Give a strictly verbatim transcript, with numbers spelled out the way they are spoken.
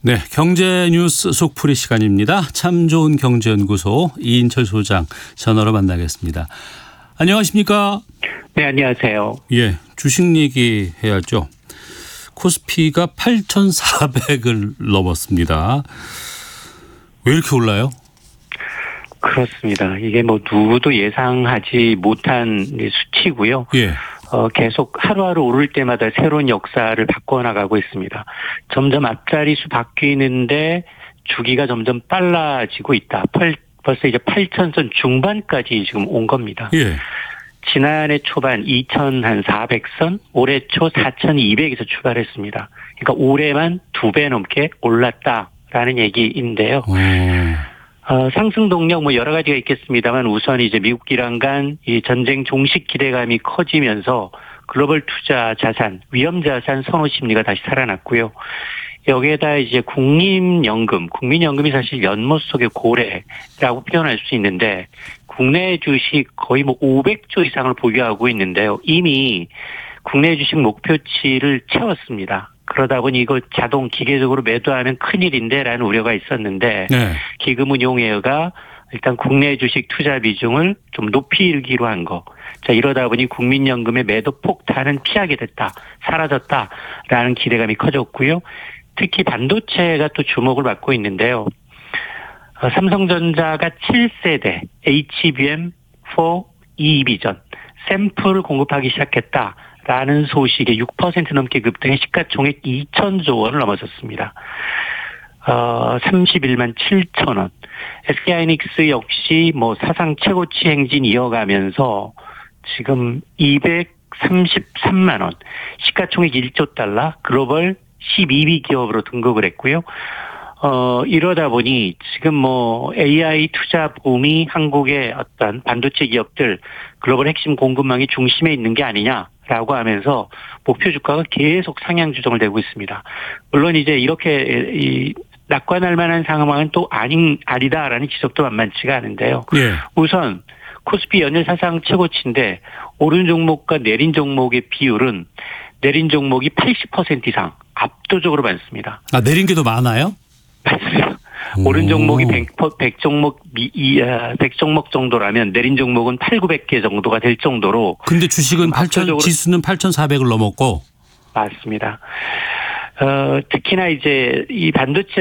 네, 경제 뉴스 속풀이 시간입니다. 참 좋은 경제연구소 이인철 소장 전화로 만나겠습니다. 안녕하십니까? 네, 안녕하세요. 예, 주식 얘기해야죠. 코스피가 팔천사백을 넘었습니다. 왜 이렇게 올라요? 그렇습니다. 이게 뭐 누구도 예상하지 못한 수치고요. 예. 어, 계속 하루하루 오를 때마다 새로운 역사를 바꿔나가고 있습니다. 점점 앞자리 수 바뀌는데 주기가 점점 빨라지고 있다. 벌, 벌써 이제 팔천선 중반까지 지금 온 겁니다. 예. 지난해 초반 이천사백 선, 올해 초 사천이백에서 출발했습니다. 그러니까 올해만 두 배 넘게 올랐다라는 얘기인데요. 오. 어, 상승 동력 뭐 여러 가지가 있겠습니다만 우선 이제 미국 이란 간 이 전쟁 종식 기대감이 커지면서 글로벌 투자 자산, 위험 자산 선호 심리가 다시 살아났고요. 여기에다 이제 국민연금, 국민연금이 사실 연못 속의 고래라고 표현할 수 있는데 국내 주식 거의 뭐 오백조 이상을 보유하고 있는데요. 이미 국내 주식 목표치를 채웠습니다. 그러다 보니 이거 자동 기계적으로 매도하면 큰일인데라는 우려가 있었는데 네. 기금운용회가 일단 국내 주식 투자 비중을 좀 높이기로 한 거. 자, 이러다 보니 국민연금의 매도 폭탄은 피하게 됐다. 사라졌다라는 기대감이 커졌고요. 특히 반도체가 또 주목을 받고 있는데요. 어, 삼성전자가 칠 세대 에이치비엠 사 이비전 샘플을 공급하기 시작했다라는 소식에 육 퍼센트 넘게 급등해 시가총액 이천조 원을 넘어섰습니다. 어, 삼십일만 칠천 원. 에스케이하이닉스 역시 뭐 사상 최고치 행진 이어가면서 지금 이백삼십삼만 원. 시가총액 일조 달러 글로벌 십이 위 기업으로 등극을 했고요. 어, 이러다 보니 지금 뭐 에이아이 투자 붐이 한국의 어떤 반도체 기업들 글로벌 핵심 공급망의 중심에 있는 게 아니냐라고 하면서 목표 주가가 계속 상향 조정을 되고 있습니다. 물론 이제 이렇게 이 낙관할 만한 상황은 또 아닌, 아니다라는 지적도 만만치가 않은데요. 예. 우선 코스피 연일 사상 최고치인데 오른 종목과 내린 종목의 비율은 내린 종목이 팔십 퍼센트 이상 압도적으로 많습니다. 아, 내린 게 더 많아요? 맞습니다. 오른 종목이 백, 백 종목, 백 종목 정도라면 내린 종목은 팔구백 개 정도가 될 정도로. 근데 주식은 팔천, 지수는 팔천사백을 넘었고. 맞습니다. 어, 특히나 이제 이 반도체